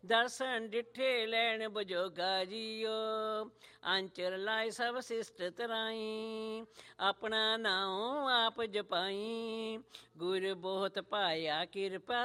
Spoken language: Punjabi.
ਦਰਸ਼ਨ ਡਿੱਠੇ ਲੈਣ ਬਜੋਗਾ ਜੀਓ, ਆਂਚਰ ਲਾਏ ਸਭ ਸਿਸ਼ਟ ਤਰਾਈ, ਆਪਣਾ ਨਾਉ ਆਪ ਜਪਾਈ, ਗੁਰ ਬਹੁਤ ਪਾਇਆ ਕਿਰਪਾ